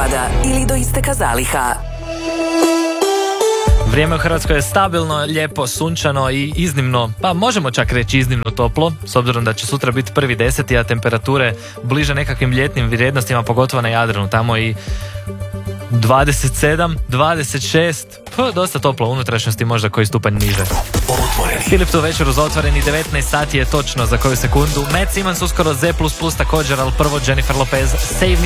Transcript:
listopada ili do isteka zaliha. Vrijeme u Hrvatskoj je stabilno, lijepo, sunčano i iznimno, pa možemo čak reći iznimno toplo, s obzirom da će sutra biti 1.10. a temperature bliže nekakvim ljetnim vrijednostima, pogotovo na Jadranu, tamo i 27, 26, dosta toplo u unutrašnjosti, možda koji stupanj niže. Filip tu večer uz Otvoreni, 19 sati je točno za koju sekundu. Matt Simons uskoro Z++, također, ali prvo Jennifer Lopez, Save Me.